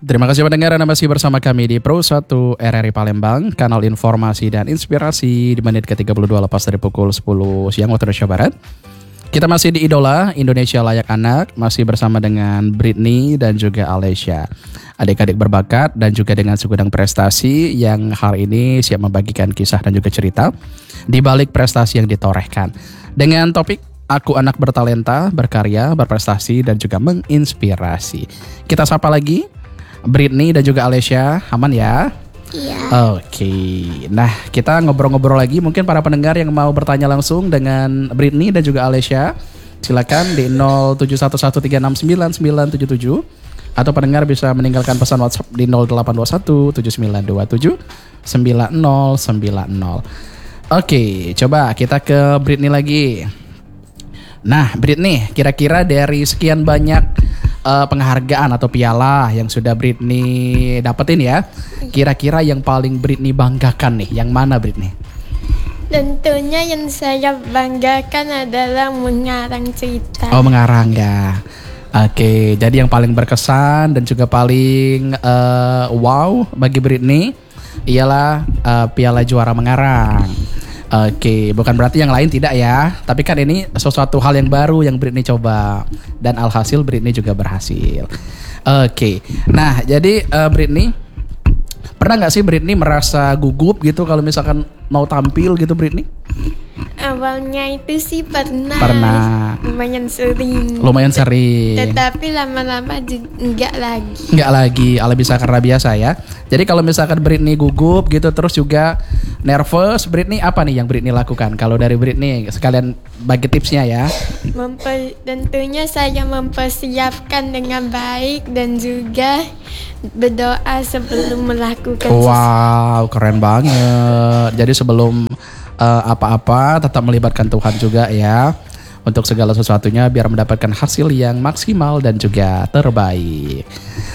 Terima kasih pendengar, Anda masih bersama kami di Pro 1 RRI Palembang, kanal informasi dan inspirasi di menit ke-32 lepas dari pukul 10 siang waktu Indonesia Barat. Kita masih di Idola Indonesia Layak Anak, masih bersama dengan Britney dan juga Alessia. Adik-adik berbakat dan juga dengan segudang prestasi yang hari ini siap membagikan kisah dan juga cerita di balik prestasi yang ditorehkan. Dengan topik Aku Anak Bertalenta, Berkarya, Berprestasi dan juga Menginspirasi. Kita sapa lagi Britney dan juga Alessia, aman ya? Iya. Oke, nah kita ngobrol-ngobrol lagi. Mungkin para pendengar yang mau bertanya langsung dengan Britney dan juga Alessia, silakan di 0711369977 atau pendengar bisa meninggalkan pesan WhatsApp di 082179279090. Oke, coba kita ke Britney lagi. Nah, Britney, kira-kira dari sekian banyak penghargaan atau piala yang sudah Britney dapetin ya, kira-kira yang paling Britney banggakan nih, yang mana Britney? Tentunya yang saya banggakan adalah mengarang cerita. Oh, mengarang ya. Oke, jadi yang paling berkesan dan juga paling wow bagi Britney ialah piala juara mengarang. Oke, bukan berarti yang lain tidak ya. Tapi kan ini sesuatu hal yang baru yang Britney coba. Dan alhasil Britney juga berhasil. Oke, nah jadi Britney, pernah gak sih Britney merasa gugup gitu kalau misalkan mau tampil gitu Britney? Awalnya itu sih pernah. Lumayan sering. Tetapi lama-lama enggak lagi. Enggak lagi, ala bisa karena biasa ya. Jadi kalau misalkan Britney gugup gitu terus juga nervous, Britney apa nih yang Britney lakukan? Kalau dari Britney sekalian bagi tipsnya ya. Tentunya saya mempersiapkan dengan baik dan juga berdoa sebelum melakukan Wow, keren banget. Jadi sebelum apa-apa tetap melibatkan Tuhan juga ya, untuk segala sesuatunya biar mendapatkan hasil yang maksimal dan juga terbaik.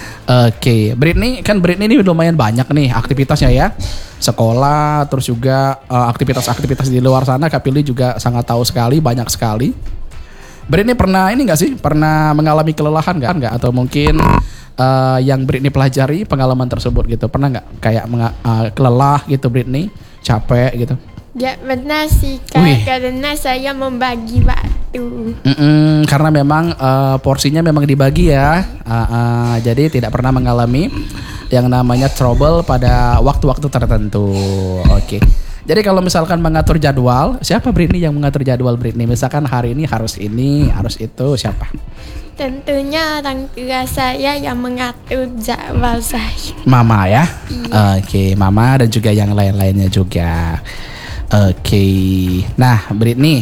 Oke, Britney ini lumayan banyak nih aktivitasnya ya, sekolah terus juga aktivitas-aktivitas di luar sana. Kak Pilih juga sangat tahu sekali, banyak sekali. Britney pernah pernah mengalami kelelahan nggak? Atau mungkin yang Britney pelajari pengalaman tersebut gitu, pernah nggak kayak kelelah gitu Britney, capek gitu? Ya benar sih Kak, karena saya membagi waktu. Karena memang porsinya memang dibagi ya. Jadi tidak pernah mengalami yang namanya trouble pada waktu-waktu tertentu. Oke. Jadi kalau misalkan mengatur jadwal, siapa Britney yang mengatur jadwal Britney? Misalkan hari ini, harus itu, siapa? Tentunya orang tua saya yang mengatur jadwal saya. Mama ya? Iya. Oke, Mama dan juga yang lain-lainnya juga. Oke, nah Britney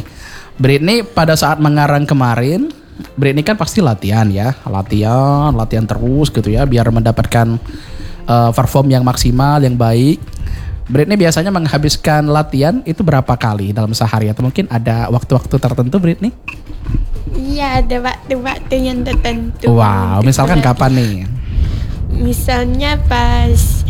pada saat mengarang kemarin, Britney kan pasti latihan terus gitu ya, biar mendapatkan perform yang maksimal, yang baik. Britney biasanya menghabiskan latihan itu berapa kali dalam sehari, atau mungkin ada waktu-waktu tertentu Britney? Iya, ada waktu-waktu yang tertentu. Wow, misalkan kapan nih? Misalnya pas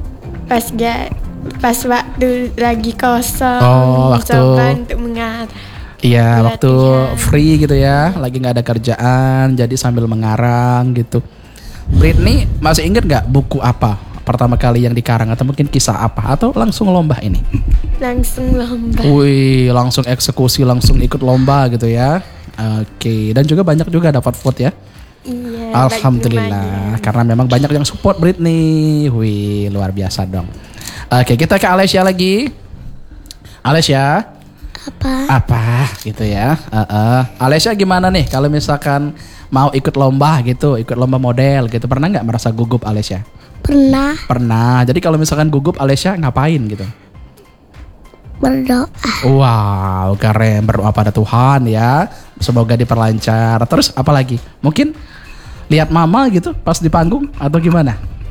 waktu lagi kosong, coba untuk mengarang. Iya, waktu free gitu ya, lagi nggak ada kerjaan, jadi sambil mengarang gitu. Britney masih inget nggak buku apa pertama kali yang dikarang, atau mungkin kisah apa, atau langsung lomba ini? Langsung lomba. Wih, langsung eksekusi, langsung ikut lomba gitu ya. Oke, dan juga banyak juga dapat vote ya. Iya. Alhamdulillah, karena memang banyak yang support Britney. Wih, luar biasa dong. Oke, kita ke Alessia lagi. Alessia. Apa gitu ya. Alessia gimana nih kalau misalkan mau ikut lomba model gitu, pernah nggak merasa gugup Alessia? Pernah. Jadi kalau misalkan gugup Alessia ngapain gitu? Berdoa. Wow, keren, berdoa pada Tuhan ya, semoga diperlancar. Terus apa lagi? Mungkin lihat mama gitu pas di panggung atau gimana?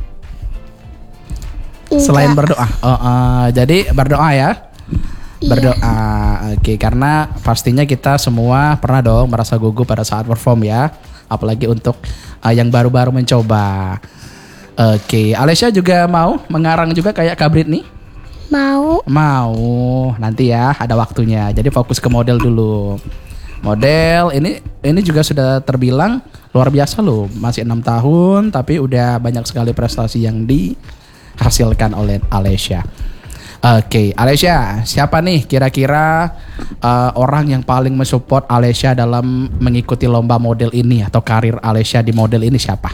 Selain berdoa, jadi berdoa ya. Berdoa, oke. Karena pastinya kita semua pernah dong merasa gugup pada saat perform ya, apalagi untuk yang baru-baru mencoba. Oke, Alessia juga mau mengarang juga kayak Kak Britney? Mau, nanti ya ada waktunya. Jadi fokus ke model dulu. Model ini juga sudah terbilang luar biasa loh. Masih 6 tahun tapi udah banyak sekali prestasi yang dihasilkan oleh Alesya. Oke, Alesya, siapa nih kira-kira orang yang paling mensupport Alesya dalam mengikuti lomba model ini atau karir Alesya di model ini siapa?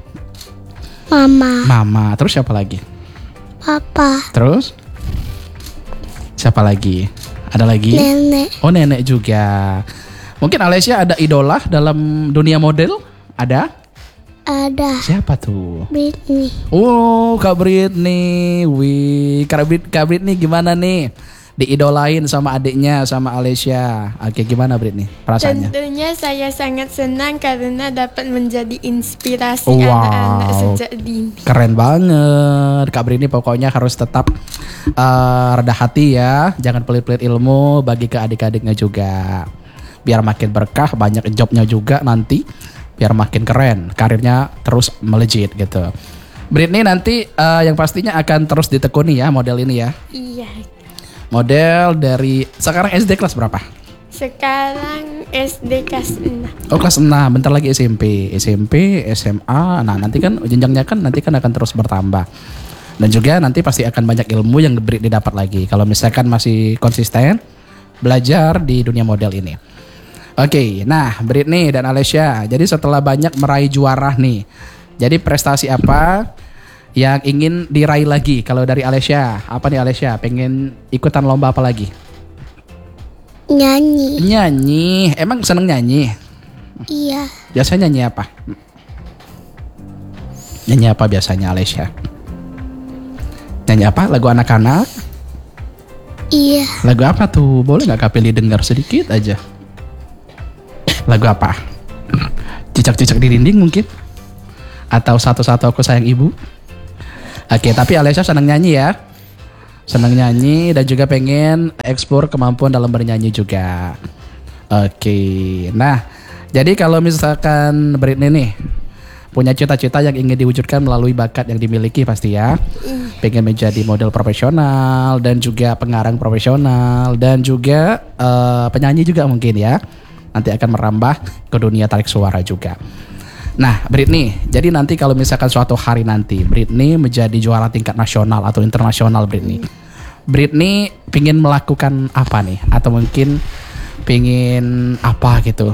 Mama. Terus siapa lagi? Papa. Terus? Siapa lagi? Ada lagi? Nenek. Oh, nenek juga. Mungkin Alesya ada idola dalam dunia model? Ada? Ada. Siapa tuh? Britney. Oh, Kak Britney. Wih, Kak Britney gimana nih? Diidolain sama adiknya, sama Alesya. Oke, gimana Britney perasaannya? Tentunya saya sangat senang karena dapat menjadi inspirasi Wow. anak-anak sejak dini. Keren banget. Kak Britney pokoknya harus tetap rendah hati ya. Jangan pelit-pelit ilmu, bagi ke adik-adiknya juga. Biar makin berkah, banyak jobnya juga nanti. Biar makin keren, karirnya terus melejit gitu. Britney nanti yang pastinya akan terus ditekuni ya model ini ya. Iya. Model dari sekarang SD kelas berapa? Sekarang SD kelas 6. Oh kelas 6, bentar lagi SMP, SMA. Nah nanti kan jenjangnya kan nanti kan akan terus bertambah. Dan juga nanti pasti akan banyak ilmu yang didapat lagi. Kalau misalkan masih konsisten belajar di dunia model ini. Oke, nah Britney dan Alesya. Jadi setelah banyak meraih juara nih. Jadi prestasi apa yang ingin diraih lagi? Kalau dari Alesya, apa nih Alesya? Pengen ikutan lomba apa lagi? Nyanyi. Nyanyi. Emang seneng nyanyi? Iya. Biasanya nyanyi apa? Nyanyi apa biasanya Alesya? Nyanyi apa? Lagu anak-anak? Iya. Lagu apa tuh? Boleh gak Kak Pili dengar sedikit aja? Lagu apa? Cicak-cicak di dinding mungkin? Atau satu-satu aku sayang ibu? Oke, tapi Alesya senang nyanyi ya? Senang nyanyi dan juga pengen eksplor kemampuan dalam bernyanyi juga. Oke, nah jadi kalau misalkan Britney nih punya cita-cita yang ingin diwujudkan melalui bakat yang dimiliki pasti ya. Pengen menjadi model profesional dan juga pengarang profesional dan juga penyanyi juga mungkin ya. Nanti akan merambah ke dunia tarik suara juga. Nah Britney, jadi nanti kalau misalkan suatu hari nanti Britney menjadi juara tingkat nasional atau internasional Britney pingin melakukan apa nih? Atau mungkin pingin apa gitu?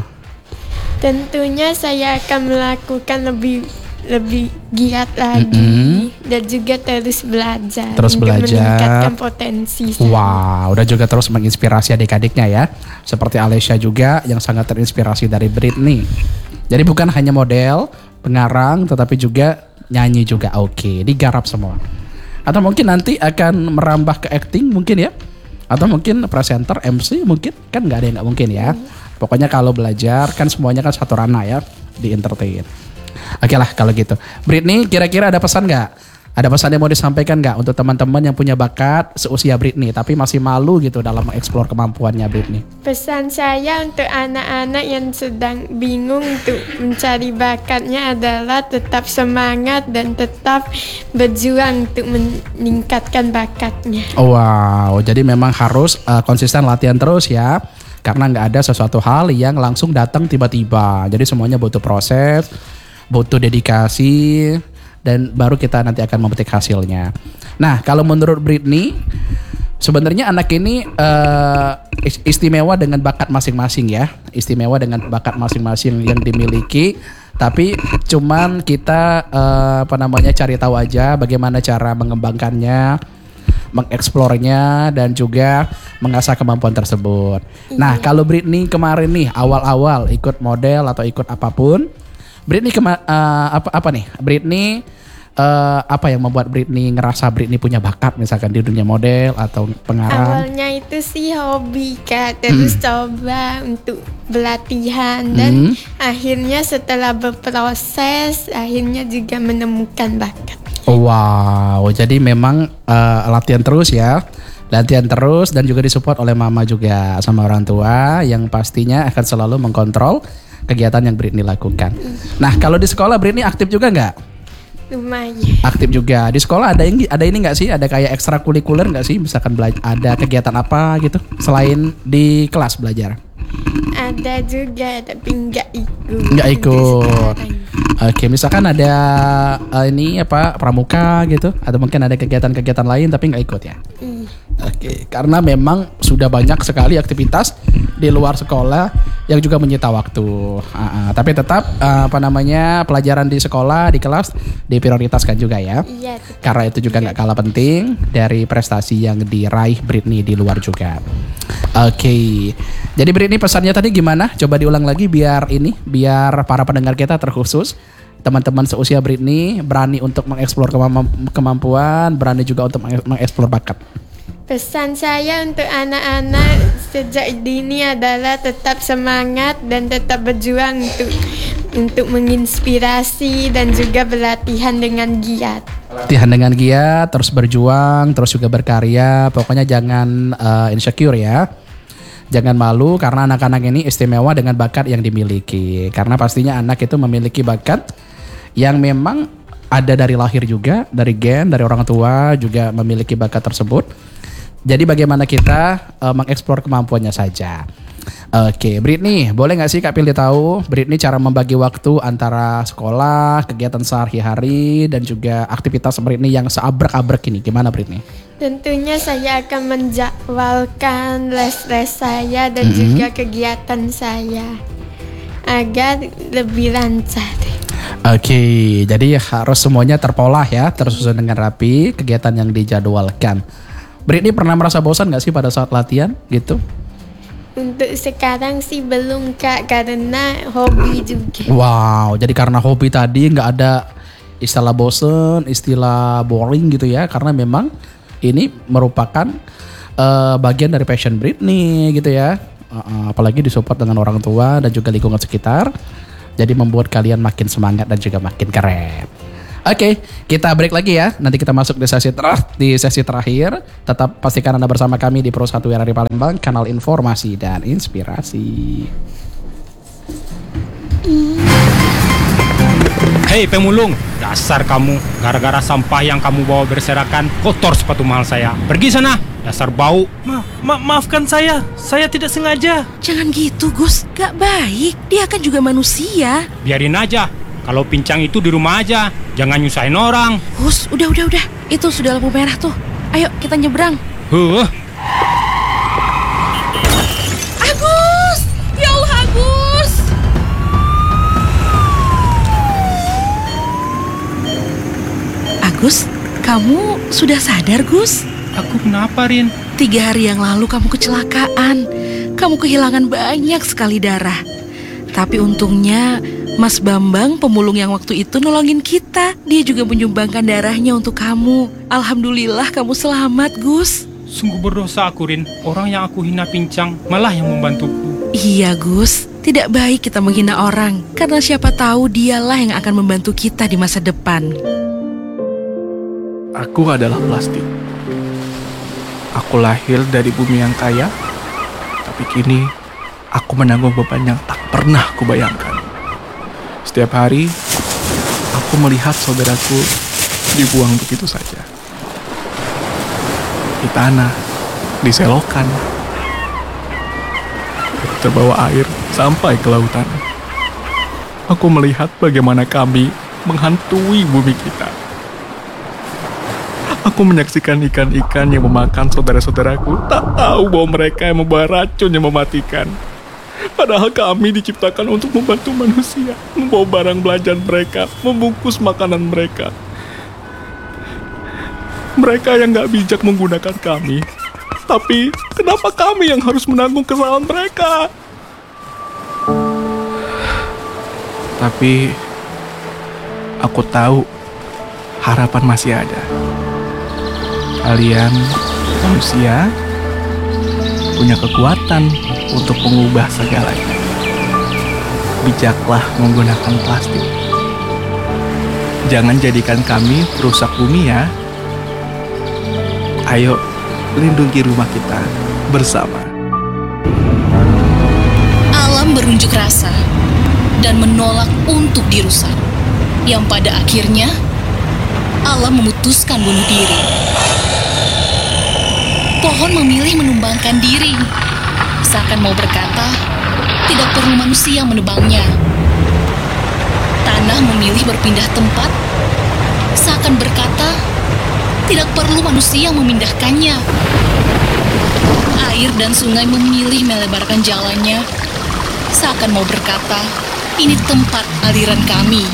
Tentunya saya akan melakukan lebih giat lagi dan juga terus belajar untuk meningkatkan potensi saya. Wah, udah juga terus menginspirasi adik-adiknya ya. Seperti Alesya juga yang sangat terinspirasi dari Britney. Jadi bukan hanya model, pengarang, tetapi juga nyanyi juga. Oke, digarap semua. Atau mungkin nanti akan merambah ke acting mungkin ya. Atau mungkin presenter, MC mungkin. Kan nggak ada yang nggak mungkin ya. Pokoknya kalau belajar kan semuanya kan satu ranah ya di entertain. Oke lah kalau gitu. Britney kira-kira ada pesan nggak? Ada pesan yang mau disampaikan nggak untuk teman-teman yang punya bakat seusia Britney tapi masih malu gitu dalam mengeksplor kemampuannya Britney? Pesan saya untuk anak-anak yang sedang bingung untuk mencari bakatnya adalah tetap semangat dan tetap berjuang untuk meningkatkan bakatnya. Wow, jadi memang harus konsisten latihan terus ya. Karena nggak ada sesuatu hal yang langsung datang tiba-tiba. Jadi semuanya butuh proses, butuh dedikasi, dan baru kita nanti akan memetik hasilnya. Nah, kalau menurut Britney, sebenarnya anak ini istimewa dengan bakat masing-masing ya. Istimewa dengan bakat masing-masing yang dimiliki. Tapi cuman kita cari tahu aja bagaimana cara mengembangkannya, mengeksplornya dan juga mengasah kemampuan tersebut. Nah, kalau Britney kemarin nih awal-awal ikut model atau ikut apapun, Britney Britney apa yang membuat Britney ngerasa Britney punya bakat misalkan di dunia model atau pengarang? Awalnya itu sih hobi Kak, terus coba untuk berlatihan dan akhirnya setelah berproses akhirnya juga menemukan bakat. Wow, jadi memang latihan terus ya. Latihan terus dan juga disupport oleh mama juga sama orang tua yang pastinya akan selalu mengkontrol kegiatan yang Britney lakukan. Nah, kalau di sekolah Britney aktif juga nggak? Lumayan. Aktif juga. Di sekolah ada ini nggak sih? Ada kayak ekstrakurikuler nggak sih? Misalkan ada kegiatan apa gitu selain di kelas belajar? Ada juga, tapi nggak ikut. Nggak untuk ikut. sekarang. Oke, misalkan ada ini apa pramuka gitu, atau mungkin ada kegiatan-kegiatan lain tapi nggak ikut ya. Ih, Oke, karena memang sudah banyak sekali aktivitas di luar sekolah yang juga menyita waktu. Tapi tetap pelajaran di sekolah, di kelas diprioritaskan juga ya. iya, tetap. Karena itu juga nggak kalah penting dari prestasi yang diraih Britney di luar juga. Oke, jadi Britney pesannya tadi gimana? Coba diulang lagi biar para pendengar kita terkhusus. Teman-teman seusia Britney berani untuk mengeksplor kemampuan, berani juga untuk mengeksplor bakat. Pesan saya untuk anak-anak sejak dini adalah tetap semangat dan tetap berjuang untuk menginspirasi dan juga berlatihan dengan giat. Latihan dengan giat, terus berjuang, terus juga berkarya. Pokoknya jangan insecure ya. Jangan malu karena anak-anak ini istimewa dengan bakat yang dimiliki. Karena pastinya anak itu memiliki bakat yang memang ada dari lahir juga, dari gen, dari orang tua juga memiliki bakat tersebut. Jadi bagaimana kita mengeksplor kemampuannya saja. Oke, Britney, boleh nggak sih Kak Pilih tahu Britney cara membagi waktu antara sekolah, kegiatan sehari-hari dan juga aktivitas Britney yang seabrek-abrek ini? Gimana Britney? Tentunya saya akan menjadwalkan les-les saya dan juga kegiatan saya agar lebih lancar. Oke, jadi harus semuanya terpola ya, tersusun dengan rapi, kegiatan yang dijadwalkan. Britney pernah merasa bosan gak sih pada saat latihan gitu? Untuk sekarang sih belum Kak, karena hobi juga. Wow, jadi karena hobi tadi gak ada istilah bosen, istilah boring gitu ya, karena memang ini merupakan bagian dari passion Britney gitu ya. Apalagi disupport dengan orang tua dan juga lingkungan sekitar. Jadi membuat kalian makin semangat dan juga makin keren. Oke, kita break lagi ya. Nanti kita masuk di sesi terakhir. Tetap pastikan Anda bersama kami di Pro 1 RRI Palembang, kanal informasi dan inspirasi. Hei pemulung, dasar kamu. Gara-gara sampah yang kamu bawa berserakan, kotor sepatu mahal saya. Pergi sana, dasar bau. Maafkan saya tidak sengaja. Jangan gitu Gus, gak baik. Dia kan juga manusia. Biarin aja. Kalau pincang itu di rumah aja, jangan nyusahin orang. Gus, udah. Itu sudah lampu merah tuh. Ayo kita nyebrang. Agus! Ya Allah Agus! Agus, kamu sudah sadar Gus? Aku kenapa Rin? 3 hari yang lalu kamu kecelakaan. Kamu kehilangan banyak sekali darah. Tapi untungnya Mas Bambang, pemulung yang waktu itu nolongin kita. Dia juga menyumbangkan darahnya untuk kamu. Alhamdulillah kamu selamat, Gus. Sungguh berdosa aku Rin. Orang yang aku hina pincang malah yang membantuku. Iya Gus, tidak baik kita menghina orang. Karena siapa tahu dialah yang akan membantu kita di masa depan. Aku adalah plastik. Aku lahir dari bumi yang kaya, tapi kini aku menanggung beban yang tak pernah kubayangkan. Setiap hari, aku melihat saudaraku dibuang begitu saja. Di tanah, di selokan, terbawa air sampai ke lautan. Aku melihat bagaimana kami menghantui bumi kita. Aku menyaksikan ikan-ikan yang memakan saudara-saudaraku, tak tahu bahwa mereka yang membawa racun yang mematikan. Padahal kami diciptakan untuk membantu manusia, membawa barang belanjaan mereka, membungkus makanan mereka. Mereka yang gak bijak menggunakan kami. Tapi kenapa kami yang harus menanggung kesalahan mereka? Tapi aku tahu harapan masih ada. Kalian manusia punya kekuatan untuk mengubah segalanya. Bijaklah menggunakan plastik. Jangan jadikan kami perusak bumi ya. Ayo, lindungi rumah kita bersama. Alam berunjuk rasa dan menolak untuk dirusak. Yang pada akhirnya, alam memutuskan bunuh diri. Pohon memilih menumbangkan diri, seakan mau berkata, tidak perlu manusia menebangnya. Tanah memilih berpindah tempat, seakan berkata, tidak perlu manusia memindahkannya. Air dan sungai memilih melebarkan jalannya, seakan mau berkata, ini tempat aliran kami.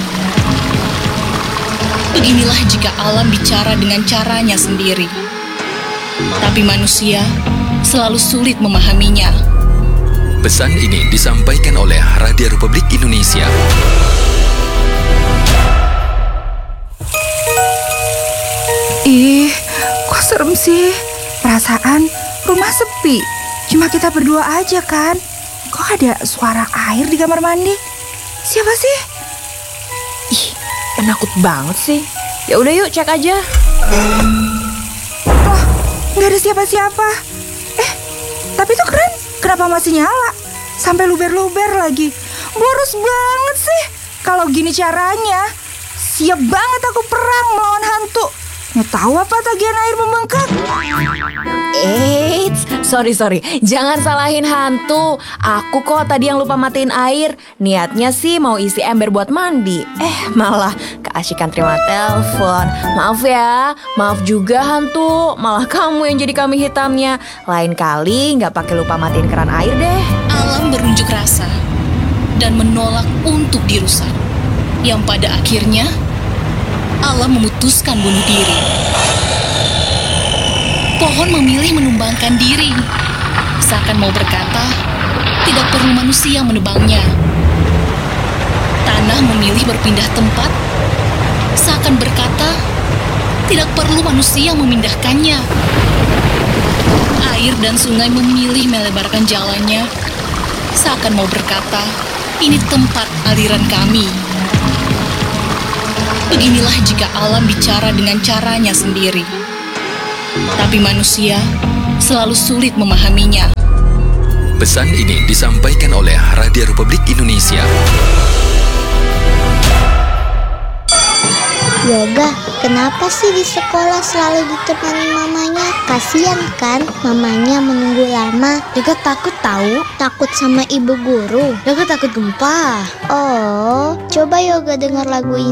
Beginilah jika alam bicara dengan caranya sendiri. Tapi manusia selalu sulit memahaminya. Pesan ini disampaikan oleh Radio Republik Indonesia. Ih, kok serem sih? Perasaan rumah sepi. Cuma kita berdua aja kan? Kok ada suara air di kamar mandi? Siapa sih? Ih, penakut banget sih. Ya udah yuk cek aja. Oh, nggak ada siapa-siapa. Tapi itu keren. Kenapa masih nyala? Sampai luber-luber lagi. Boros banget sih. Kalau gini caranya, siap banget aku perang melawan hantu. Nggak tahu apa tagihan air membengkak. Eits, sorry. Jangan salahin hantu. Aku kok tadi yang lupa matiin air. Niatnya sih mau isi ember buat mandi. Malah keasikan terima telepon. Maaf ya, maaf juga hantu. Malah kamu yang jadi kambing hitamnya. Lain kali nggak pakai lupa matiin keran air deh. Alam berunjuk rasa dan menolak untuk dirusak. Yang pada akhirnya alam memutuskan bunuh diri. Pohon memilih menumbangkan diri, seakan mau berkata, tidak perlu manusia menebangnya. Tanah memilih berpindah tempat, seakan berkata, tidak perlu manusia memindahkannya. Air dan sungai memilih melebarkan jalannya, seakan mau berkata, ini tempat aliran kami. Beginilah jika alam bicara dengan caranya sendiri. Tapi manusia selalu sulit memahaminya. Pesan ini disampaikan oleh Radio Republik Indonesia. Yoga, kenapa sih di sekolah selalu ditemani mamanya? Kasian kan mamanya menunggu lama. Yoga takut tahu. Takut sama ibu guru. Yoga takut gempa. Oh, coba Yoga dengar lagu ini.